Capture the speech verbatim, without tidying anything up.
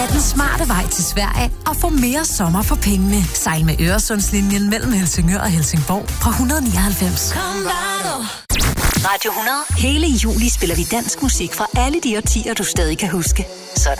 er den smarte vej til Sverige og få mere sommer for pengene. Sejl med Øresundslinjen mellem Helsingør og Helsingborg fra et hundrede nioghalvfems. Radio hundrede. Hele juli spiller vi dansk musik fra alle de årtier, du stadig kan huske. Sådan